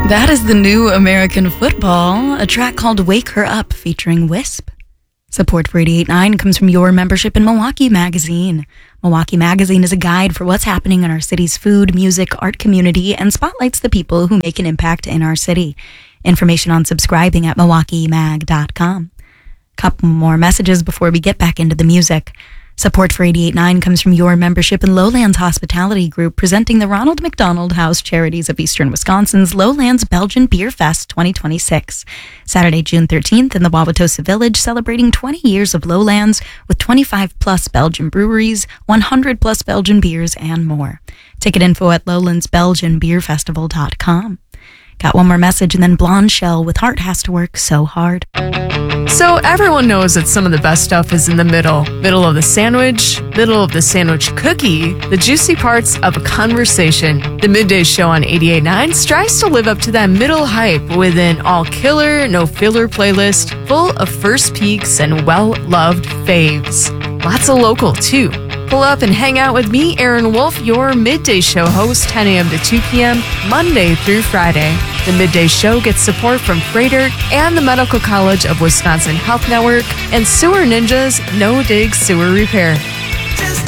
That is the new American Football, a track called Wake Her Up featuring Wisp. Support for 88.9 comes from your membership in Milwaukee Magazine. Milwaukee Magazine is a guide for what's happening in our city's food, music, art community, and spotlights the people who make an impact in our city. Information on subscribing at milwaukeemag.com. Couple more messages before we get back into the music. Support for 88.9 comes from your membership in Lowlands Hospitality Group, presenting the Ronald McDonald House Charities of Eastern Wisconsin's Lowlands Belgian Beer Fest 2026. Saturday, June 13th in the Wauwatosa Village, celebrating 20 years of Lowlands with 25-plus Belgian breweries, 100-plus Belgian beers, and more. Ticket info at lowlandsbelgianbeerfestival.com. Got one more message, and then Blonde Shell with Heart Has to Work So Hard. So everyone knows that some of the best stuff is in the middle. Middle of the sandwich, middle of the sandwich cookie, the juicy parts of a conversation. The Midday Show on 88.9 strives to live up to that middle hype with an all-killer, no-filler playlist full of first peeks and well-loved faves. Lots of local, too. Pull up and hang out with me, Aaron Wolf, your Midday Show host, 10 a.m. to 2 p.m., Monday through Friday. The Midday Show gets support from Freighter and the Medical College of Wisconsin Health Network and Sewer Ninjas No Dig Sewer Repair. Just